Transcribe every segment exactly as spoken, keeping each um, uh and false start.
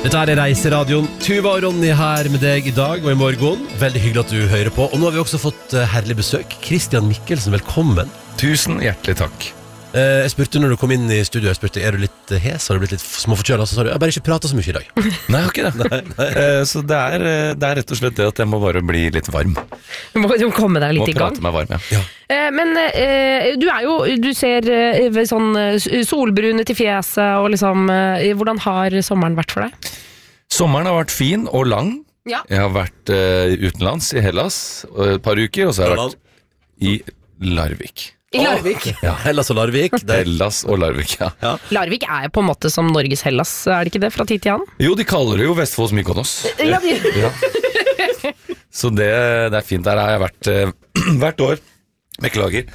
Dette er Reiseradioen. Tuva og Ronny her med deg i dag og i morgen. Veldig hyggelig at du hører på. Og nå har vi også fått herlig besøk. Christian Mikkelsen, velkommen. Tusen hjertelig takk. Jeg spurte når du kom inn i studio, jeg spurte, er du litt hes? Har du blitt litt småforkjølet? Så sa du, jeg har bare ikke pratet så mye i dag. Nei, jeg har ikke det. Nei, nei. Så det er, det er rett og slett det at jeg må bare bli litt varm. Du må, du må komme deg litt må i gang. Må prate meg varm, ja. ja. Men du er jo, du ser sånn solbrune til fjeset, og liksom, hvordan har sommeren vært for deg? Sommeren har vært fin og lang. Ja. Jeg har vært uh, utenlands i Hellas et par uker, og så har jeg vært i Larvik. I Larvik? Oh, ja. Hellas og Larvik. Hellas og Larvik, ja. ja. Larvik er på en måte som Norges Hellas, er det ikke det fra tid til annen? Jo, de kaller det jo Vestfolds Mykonos. Ja, de... ja. Så det, det er fint. Der har jeg vært uh, hvert år. Beklager.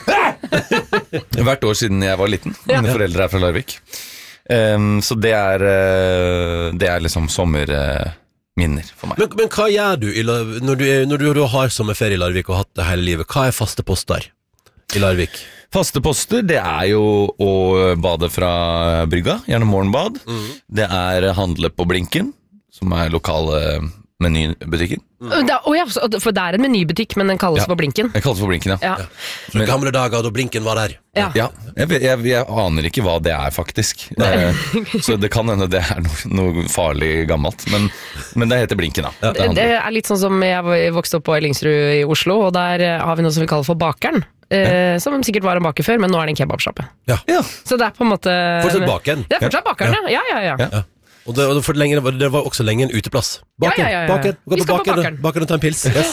Hvert år siden jeg var liten. Mine ja. foreldre er fra Larvik. Um, så det er, uh, det er liksom sommerminner uh, for meg. Men, men hva gjør du, i, når, du når du har sommerferie i Larvik og hatt det hele livet? Hva er faste poster i Larvik? Faste poster, det er jo å bade fra brygga, gjerne morgenbad. Mm. Det er handle på Blinken, som er lokale menybutikken. Mm. Da, oh ja, for det er en menybutikk, men den kalles ja, for Blinken. Den kalles for Blinken, ja. ja. ja. Men, gamle dager da Blinken var der. Ja, ja jeg, jeg, jeg aner ikke hva det er faktisk. Eh, så det kan hende det er noe, noe farlig gammelt, men, men det heter Blinken, da. Ja. Det, det er litt sånn som jeg vokste opp på Ellingsrud i Oslo, og der har vi noe som vi kaller for Bakeren. Eh, som sikkert var en baker før, men nå er det en kebabsjappe. Ja. Ja. Så det er på en måte fortsatt bakeren. Det er fortsatt bakeren, ja. Ja, ja, ja. ja. Og det, og for lenge, det var også lenge en uteplass. Baker, ja, ja, ja, ja. baker. Gå Vi på skal baker, på bakeren. Baker og ta en pils. Yes.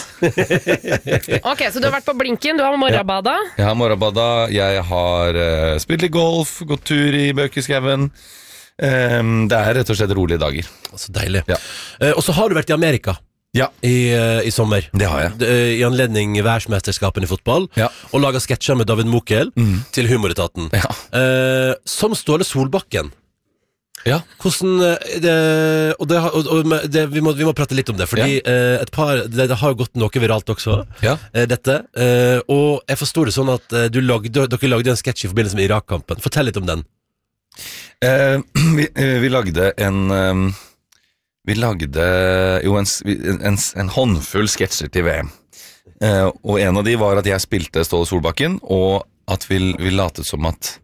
Ok, så du har vært på Blinken, du har morgenbada. Ja. Jeg har morgenbada, jeg har uh, spilt litt golf, gått tur i Bøkeskauen. Um, det er rett og slett rolige dager. Så deilig. Ja. Uh, og så har du vært i Amerika. Ja. I, uh, I sommer. Det har jeg. Uh, I anledning verdensmesterskapen i fotball. Ja. Og laget sketsjer med David Mokel mm. til Humoretaten. Ja. Uh, som Ståle Solbakken. Ja. Hvordan det, og, det, og, og det, vi, må, vi må prate litt om det. Fordi ja. uh, et par det, det har jo gått noe viralt også, ja. uh, dette. Uh, og jeg forstår det sånn at uh, du lagde, dere lagde en sketsj i forbindelse med Irak-kampen. Fortell litt om den. Uh, vi, uh, vi lagde en um, Vi lagde jo en, en, en håndfull sketsjer til V M. Uh, og en av de var at jeg spilte Ståle Solbakken, og at vi, vi latet som at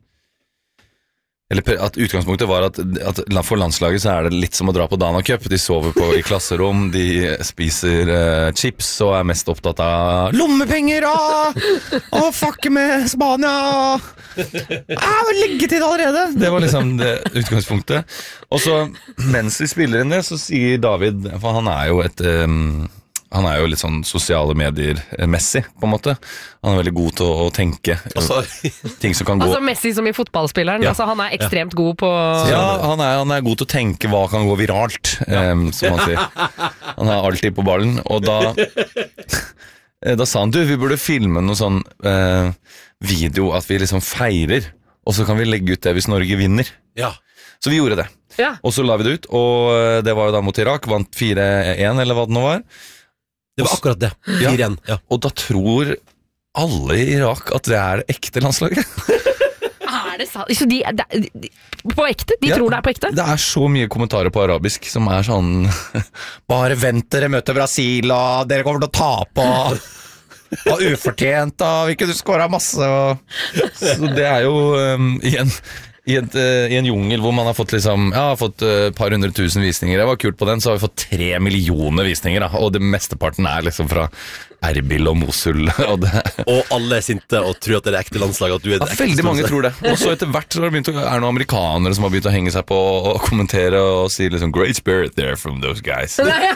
Eller at utgangspunktet var at, at for landslaget så er det litt som å dra på Dana Cup. De sover på i klasserom, de spiser uh, chips og er mest opptatt av lommepenger og, og fucke med Spania. Ah, leggetid allerede. Det var liksom det utgangspunktet. Og så mens vi spiller inn det, så sier David, for han er jo et um, han er jo litt sånn sosiale medier-messig, på en måte. Han er veldig god til å, å tenke altså, ting som kan gå... Altså Messi som i fotballspilleren, ja. Altså han er ekstremt ja. god på... Ja, han er, han er god til å tenke hva kan gå viralt, ja. um, som han sier. Han er alltid på ballen, og da... Da sa han, du, vi burde filme noen sånn uh, video at vi liksom feirer, og så kan vi legge ut det hvis Norge vinner. Ja. Så vi gjorde det. Ja. Og så la vi det ut, og det var jo da mot Irak, vant fire en, eller hva det nå var. Det var akkurat det. fire en. Ja. Og da tror alle i Irak at det er det ekte landslaget. Er det sant? Så de, de, de, på ekte? De ja, tror det er på ekte? Det er så mye kommentarer på arabisk som er sånn bare vent dere møter Brasil, og dere kommer til å tape, og, og ufortjent, og ikke du skåret masse. Og, så det er jo um, igjen... I, et, uh, I en jungel hvor man har fått liksom Ja, har fått et uh, par hundre tusen visninger. Det var kult på den, så har vi fått tre millioner visninger da. Og det mesteparten er liksom fra Erbil og Mosul og, det. Og alle er sinte og tror at det er det ekte landslaget, at du er det ja, ekte veldig mange tror det. Og så etter hvert så har det begynt å, er det noen amerikanere som har begynt å henge seg på og kommentere og si liksom great spirit there from those guys.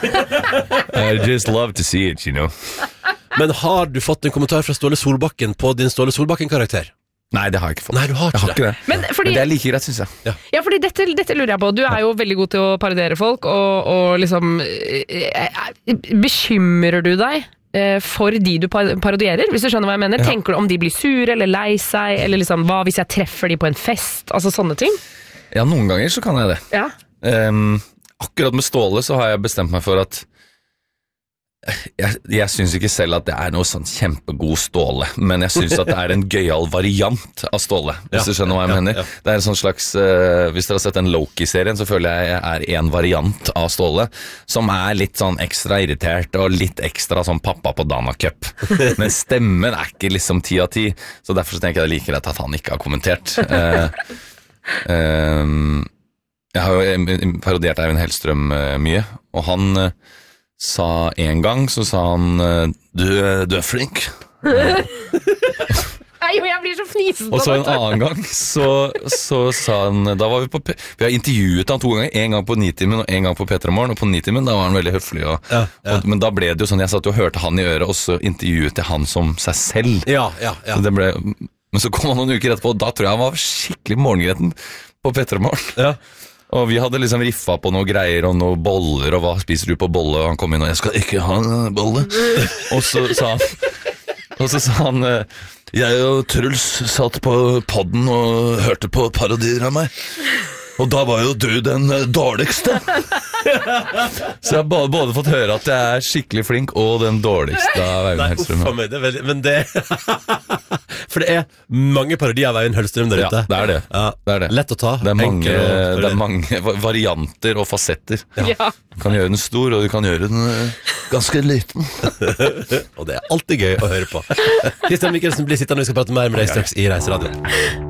I just love to see it, you know. Men har du fått en kommentar fra Ståle Solbakken på din Ståle Solbakken-karakter? Nei, det har jeg ikke fått. Nei, du har ikke, jeg har ikke det. Men, fordi, Men det er like greit, synes jeg. Ja, ja fordi dette, dette lurer jeg på. Du er jo veldig god til å parodiere folk, og, og liksom bekymrer du deg for de du parodierer, hvis du skjønner hva jeg mener? Ja. Tenker du om de blir sure eller lei seg, eller liksom, hva hvis jeg treffer de på en fest? Altså sånne ting? Ja, noen ganger så kan jeg det. Ja. Um, akkurat med Ståle så har jeg bestemt meg for at jeg, jeg synes ikke selv at det er noe sånn kjempegod Ståle, men jeg synes at det er en gøyal variant av Ståle, hvis Ja, du skjønner hva jeg ja, mener. ja. Det er en sånn slags, uh, hvis dere har sett den Loki-serien, så føler jeg jeg er en variant av Ståle, som er litt sånn ekstra irritert, og litt ekstra sånn pappa på Dana Cup. Men stemmen er ikke liksom ti av ti, så derfor så tenker jeg det like greit at han ikke har kommentert. Uh, uh, jeg har jo parodiert Eivind Hellstrøm uh, mye, og han uh, sa en gang, så sa han uh, du, du er flink. Nei, jeg blir så fnisende. Og så en annen gang så, så sa han, da var vi på P- vi har intervjuet han to ganger, en gang på Nitimen og en gang på Petra Morgen, og på Nitimen da var han veldig høflig og, Ja, ja. og, men da ble det jo sånn, jeg satt og hørte han i øret, og så intervjuet jeg han som seg selv. Ja, ja, ja. Så det ble, men så kom han noen uker etterpå, og da tror jeg han var skikkelig morgengretten på Petra Morgen. ja. Og vi hadde liksom riffa på noe greier og noe boller, og hva spiser du på bolle? Og han kom inn og, jeg skal ikke ha en bolle. Og så sa han, og så sa han, jeg og Truls satt på podden og hørte på parodier av meg. Og da var jo du den dårligste. Så jeg har både, både fått høre at jeg er skikkelig flink, og den dårligste av Eivind Nei, Hellstrøm. uffa meg, det er veldig, men det For det er mange parodier av Eivind Hellstrøm der Ja, ute. det er det. Ja, Det er det. lett å ta. Det er mange, enkel å det er parodiere. mange va- varianter og fasetter. Ja. Du kan gjøre den stor, og du kan gjøre den eh, ganske liten. Og det er alltid gøy å høre på. Kristian Mikkelsen blir sittende, vi skal prate mer med deg straks i Reiseradioen.